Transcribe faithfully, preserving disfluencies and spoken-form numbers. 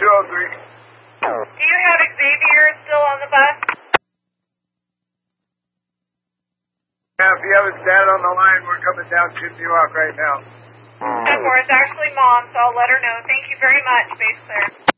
two oh three. Do you have Xavier still on the bus? Yeah, if you have his dad on the line, we're coming down to New York right now. ten four, it's actually Mom, so I'll let her know. Thank you very much, Base Clear.